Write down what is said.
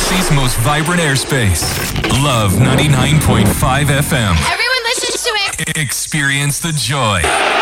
Galaxy's most vibrant airspace. Love 99.5 FM. Everyone listens to it. Experience the joy.